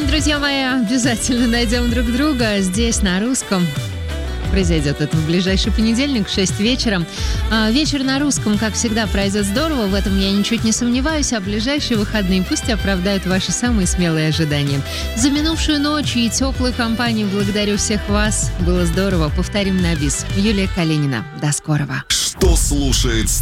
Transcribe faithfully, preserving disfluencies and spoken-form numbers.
друзья мои, обязательно найдем друг друга здесь, на русском. Произойдет это в ближайший понедельник в шесть вечера. А, вечер на русском, как всегда, пройдет здорово, в этом я ничуть не сомневаюсь, а ближайшие выходные пусть оправдают ваши самые смелые ожидания. За минувшую ночь и теплую компанию благодарю всех вас. Было здорово. Повторим на бис. Юлия Калинина. До скорого. Что слушает